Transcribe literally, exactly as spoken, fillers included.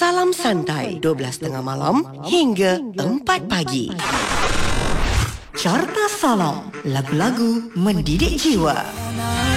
Salam santai dua belas tiga puluh malam hingga empat pagi. Carta Salam, lagu-lagu mendidik jiwa.